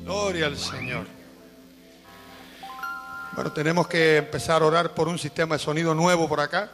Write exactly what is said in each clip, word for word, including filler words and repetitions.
Gloria al Señor. Bueno, tenemos que empezar a orar por un sistema de sonido nuevo por acá.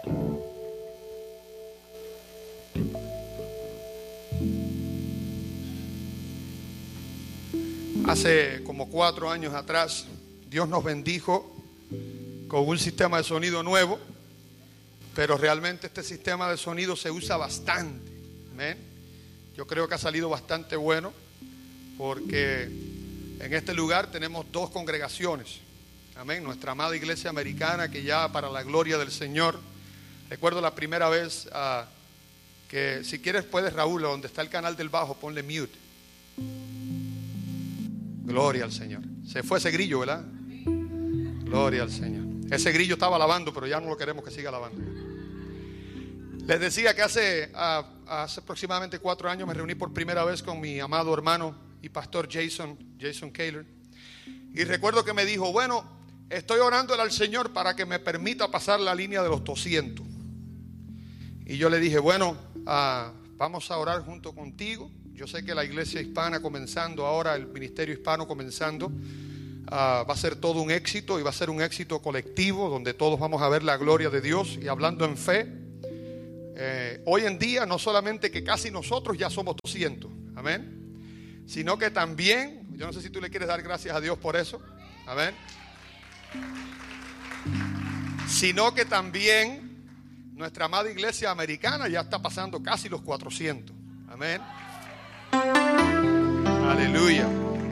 Hace como cuatro años atrás, Dios nos bendijo con un sistema de sonido nuevo, pero realmente este sistema de sonido se usa bastante. ¿Amén? Yo creo que ha salido bastante bueno, porque en este lugar tenemos dos congregaciones. Amén. Nuestra amada iglesia americana, que ya para la gloria del Señor. Recuerdo la primera vez uh, que, si quieres puedes, Raúl, donde está el canal del bajo, ponle mute. Gloria al Señor. Se fue ese grillo, ¿verdad? Gloria al Señor. Ese grillo estaba lavando, pero ya no lo queremos que siga lavando. Les decía que hace, uh, hace aproximadamente cuatro años me reuní por primera vez con mi amado hermano y pastor Jason, Jason Kaler. Y recuerdo que me dijo, bueno, estoy orándole al Señor para que me permita pasar la línea de los doscientos. Y yo le dije, bueno, uh, vamos a orar junto contigo. Yo sé que la iglesia hispana comenzando ahora, el ministerio hispano comenzando, uh, va a ser todo un éxito y va a ser un éxito colectivo donde todos vamos a ver la gloria de Dios. Y hablando en fe, eh, hoy en día no solamente que casi nosotros ya somos doscientos, amén, sino que también, yo no sé si tú le quieres dar gracias a Dios por eso, amén, sino que también nuestra amada iglesia americana ya está pasando casi los cuatrocientos, amén, aleluya.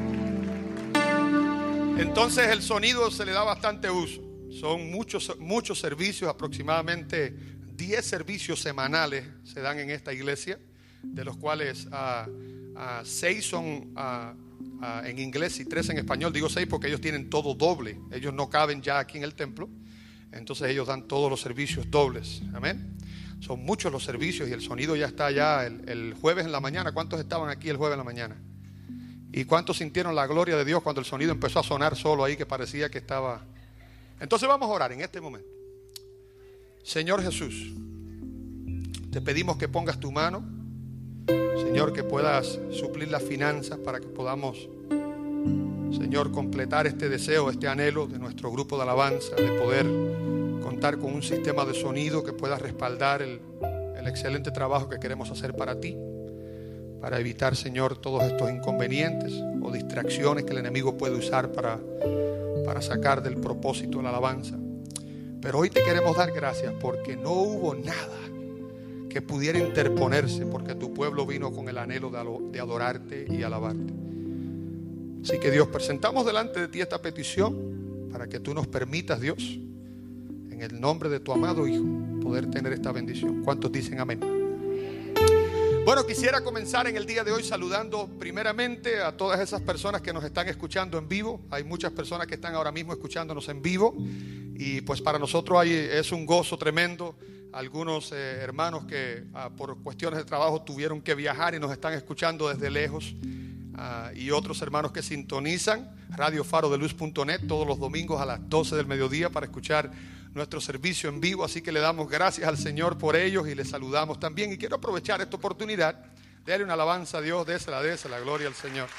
Entonces el sonido se le da bastante uso, son muchos, muchos servicios, aproximadamente diez servicios semanales se dan en esta iglesia, de los cuales uh, uh, seis son uh, uh, en inglés y tres en español. Digo seis porque ellos tienen todo doble, ellos no caben ya aquí en el templo, entonces ellos dan todos los servicios dobles, amén. Son muchos los servicios y el sonido ya está ya el, el jueves en la mañana. ¿Cuántos estaban aquí el jueves en la mañana? ¿Y cuántos sintieron la gloria de Dios cuando el sonido empezó a sonar solo ahí, que parecía que estaba? Entonces vamos a orar en este momento. Señor Jesús, te pedimos que pongas tu mano, Señor, que puedas suplir las finanzas para que podamos, Señor, completar este deseo, este anhelo de nuestro grupo de alabanza, de poder contar con un sistema de sonido que pueda respaldar el, el excelente trabajo que queremos hacer para ti, para evitar, Señor, todos estos inconvenientes o distracciones que el enemigo puede usar para, para sacar del propósito la alabanza. Pero hoy te queremos dar gracias porque no hubo nada que pudiera interponerse, porque tu pueblo vino con el anhelo de adorarte y alabarte. Así que Dios, presentamos delante de ti esta petición para que tú nos permitas, Dios, en el nombre de tu amado Hijo, poder tener esta bendición. ¿Cuántos dicen amén? Bueno, quisiera comenzar en el día de hoy saludando primeramente a todas esas personas que nos están escuchando en vivo. Hay muchas personas que están ahora mismo escuchándonos en vivo y pues para nosotros hay, es un gozo tremendo. Algunos eh, hermanos que ah, por cuestiones de trabajo tuvieron que viajar y nos están escuchando desde lejos, ah, y otros hermanos que sintonizan radio faro de luz punto net todos los domingos a las doce del mediodía para escuchar nuestro servicio en vivo. Así que le damos gracias al Señor por ellos y les saludamos también. Y quiero aprovechar esta oportunidad de darle una alabanza a Dios, désela, désela, gloria al Señor.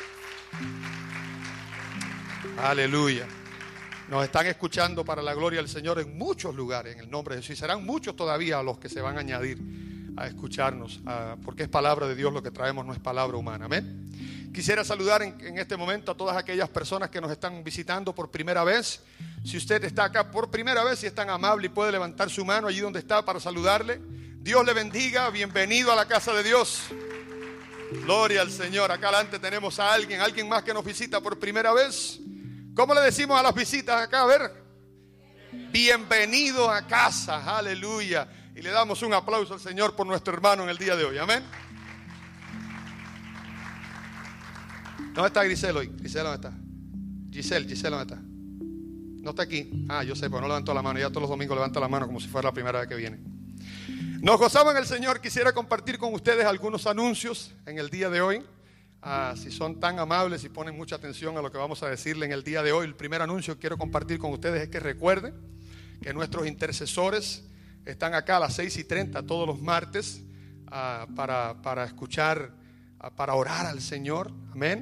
Aleluya. Nos están escuchando para la gloria del Señor en muchos lugares, en el nombre de Jesús. Y serán muchos todavía los que se van a añadir a escucharnos, a, porque es palabra de Dios lo que traemos, no es palabra humana. Amén. Quisiera saludar en, en este momento a todas aquellas personas que nos están visitando por primera vez. Si usted está acá por primera vez y es tan amable y puede levantar su mano allí donde está para saludarle. Dios le bendiga, bienvenido a la casa de Dios. Gloria al Señor. Acá adelante tenemos a alguien, alguien más que nos visita por primera vez. ¿Cómo le decimos a las visitas acá? A ver. Bienvenido a casa, aleluya. Y le damos un aplauso al Señor por nuestro hermano en el día de hoy, amén. ¿Dónde está Grisel hoy? Grisel, ¿dónde está? Giselle, Giselle, ¿dónde está? No está aquí. Ah, yo sé, pero no levantó la mano. Ya todos los domingos levanta la mano como si fuera la primera vez que viene. Nos gozamos en el Señor. Quisiera compartir con ustedes algunos anuncios en el día de hoy. Ah, si son tan amables y ponen mucha atención a lo que vamos a decirle en el día de hoy. El primer anuncio que quiero compartir con ustedes es que recuerden que nuestros intercesores están acá a las seis y treinta todos los martes, ah, para, para escuchar, ah, para orar al Señor. Amén.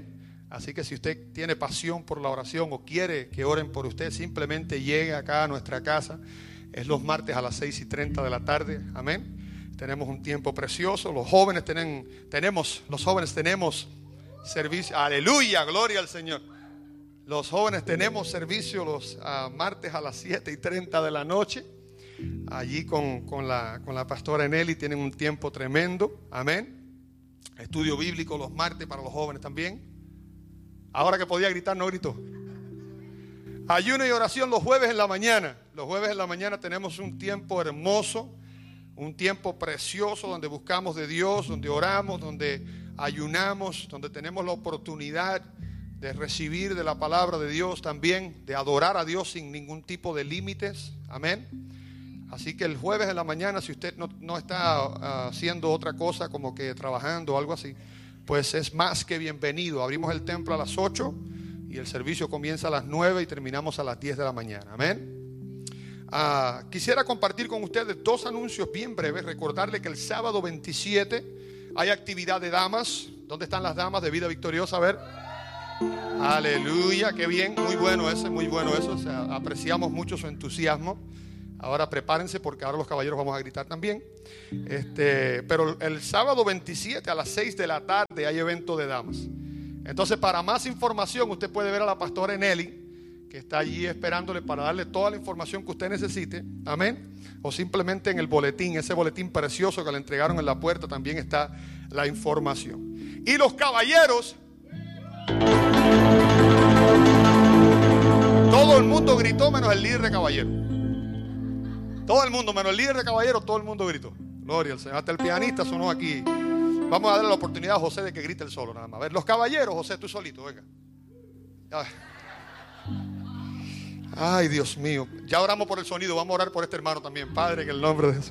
Así que si usted tiene pasión por la oración o quiere que oren por usted, simplemente llegue acá a nuestra casa. Es los martes a las seis y treinta de la tarde. Amén. Tenemos un tiempo precioso. Los jóvenes tienen, tenemos, los jóvenes tenemos servicio. Aleluya, gloria al Señor. Los jóvenes tenemos servicio los uh, martes a las siete y treinta de la noche. Allí con, con, la, con la pastora Nelly tienen un tiempo tremendo. Amén. Estudio bíblico los martes para los jóvenes también. Ahora que podía gritar, no gritó. Ayuno y oración los jueves en la mañana. Los jueves en la mañana tenemos un tiempo hermoso, un tiempo precioso donde buscamos de Dios, donde oramos, donde ayunamos, donde tenemos la oportunidad de recibir de la palabra de Dios también, de adorar a Dios sin ningún tipo de límites. Amén. Así que el jueves en la mañana, si usted no, no está uh, haciendo otra cosa como que trabajando o algo así, pues es más que bienvenido. Abrimos el templo a las ocho y el servicio comienza a las nueve y terminamos a las diez de la mañana. Amén. Uh, quisiera compartir con ustedes dos anuncios bien breves. Recordarle que el sábado veintisiete hay actividad de damas. ¿Dónde están las damas de Vida Victoriosa? A ver. Aleluya, qué bien, muy bueno ese, muy bueno eso. O sea, apreciamos mucho su entusiasmo. Ahora prepárense porque ahora los caballeros vamos a gritar también. Este, pero el sábado veintisiete a las seis de la tarde hay evento de damas. Entonces, para más información, usted puede ver a la pastora Nelly, que está allí esperándole para darle toda la información que usted necesite. Amén. O simplemente en el boletín, ese boletín precioso que le entregaron en la puerta, también está la información. Y los caballeros, todo el mundo gritó menos el líder de caballero. Todo el mundo, menos el líder de caballero, todo el mundo gritó. Gloria al Señor. Hasta el pianista sonó aquí. Vamos a darle la oportunidad a José de que grite el solo nada más. A ver, los caballeros, José, tú solito, venga. Ay. Ay, Dios mío. Ya oramos por el sonido, vamos a orar por este hermano también. Padre, en el nombre de Jesús.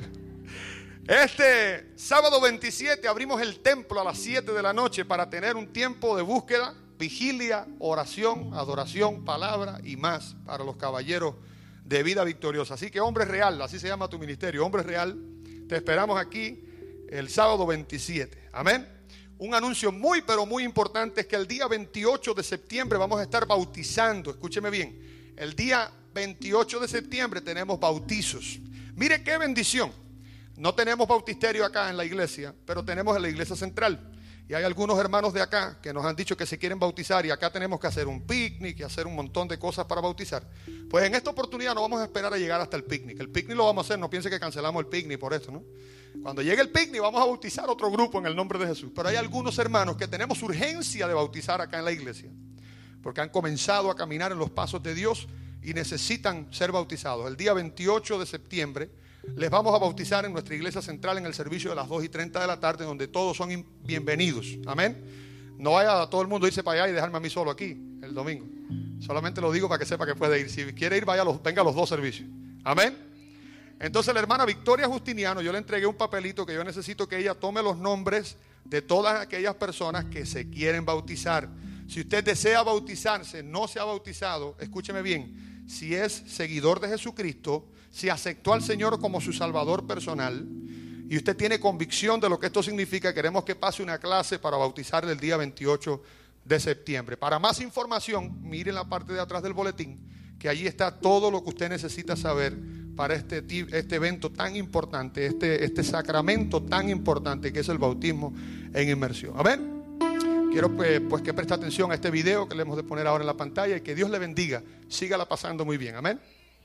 Este sábado veintisiete abrimos el templo a las siete de la noche para tener un tiempo de búsqueda, vigilia, oración, adoración, palabra y más para los caballeros de Vida Victoriosa. Así que Hombre Real, así se llama tu ministerio, Hombre Real, te esperamos aquí el sábado veintisiete. Amén. Un anuncio muy pero muy importante es que el día veintiocho de septiembre vamos a estar bautizando. Escúcheme bien, el día veintiocho de septiembre tenemos bautizos. Mire qué bendición. No tenemos bautisterio acá en la iglesia, pero tenemos en la iglesia central. Y hay algunos hermanos de acá que nos han dicho que se quieren bautizar y acá tenemos que hacer un picnic y hacer un montón de cosas para bautizar. Pues en esta oportunidad no vamos a esperar a llegar hasta el picnic. El picnic lo vamos a hacer, no piense que cancelamos el picnic por esto, ¿no? Cuando llegue el picnic vamos a bautizar otro grupo en el nombre de Jesús. Pero hay algunos hermanos que tenemos urgencia de bautizar acá en la iglesia, porque han comenzado a caminar en los pasos de Dios y necesitan ser bautizados. El día veintiocho de septiembre les vamos a bautizar en nuestra iglesia central en el servicio de las dos y treinta de la tarde, donde todos son bienvenidos. Amén. No vaya a todo el mundo a irse para allá y dejarme a mí solo aquí el domingo. Solamente lo digo para que sepa que puede ir. Si quiere ir, vaya a los, venga a los dos servicios. Amén. Entonces la hermana Victoria Justiniano, yo le entregué un papelito que yo necesito que ella tome los nombres de todas aquellas personas que se quieren bautizar. Si usted desea bautizarse, no se ha bautizado, escúcheme bien. Si es seguidor de Jesucristo, si aceptó al Señor como su Salvador personal y usted tiene convicción de lo que esto significa, queremos que pase una clase para bautizarle el día veintiocho de septiembre. Para más información, mire en la parte de atrás del boletín, que allí está todo lo que usted necesita saber para este, este evento tan importante, este, este sacramento tan importante que es el bautismo en inmersión. Amén. Quiero pues, pues que preste atención a este video que le hemos de poner ahora en la pantalla y que Dios le bendiga. Sígala pasando muy bien. Amén.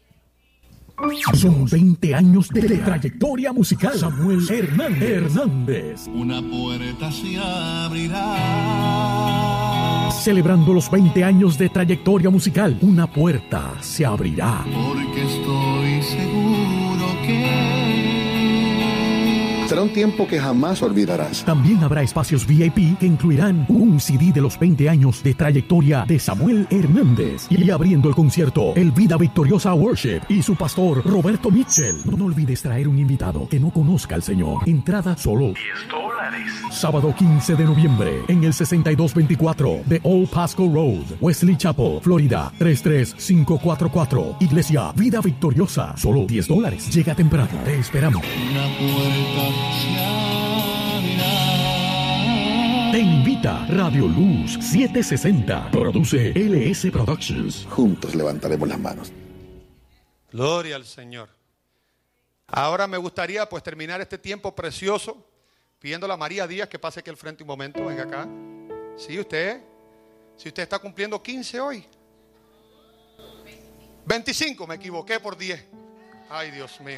Son veinte años de trayectoria musical. Samuel Hernández. Hernández. Una puerta se abrirá. Celebrando los veinte años de trayectoria musical, una puerta se abrirá. Porque estoy seguro que será un tiempo que jamás olvidarás. También habrá espacios V I P que incluirán un C D de los veinte años de trayectoria de Samuel Hernández. Y abriendo el concierto, el Vida Victoriosa Worship y su pastor Roberto Mitchell. No olvides traer un invitado que no conozca al Señor. Entrada solo diez dólares. Sábado quince de noviembre en el sesenta y dos veinticuatro de Old Pasco Road, Wesley Chapel, Florida tres tres cinco cuatro cuatro. Iglesia Vida Victoriosa. Solo diez dólares. Llega temprano. Te esperamos. una puerta se abrirá. Te invito Presenta Radio Luz setecientos sesenta. Produce L S Productions. Juntos levantaremos las manos. Gloria al Señor. Ahora me gustaría pues terminar este tiempo precioso pidiéndole a María Díaz que pase aquí al frente un momento. Venga acá. Sí, usted. Si usted está cumpliendo quince hoy. veinticinco, me equivoqué por diez. Ay, Dios mío.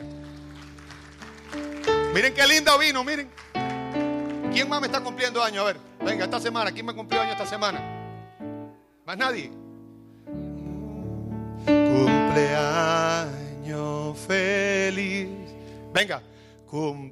Miren qué linda vino, miren. ¿Quién más me está cumpliendo años? A ver, venga, esta semana. ¿Quién me cumplió años esta semana? ¿Más nadie? Cumpleaños feliz. Venga. Cum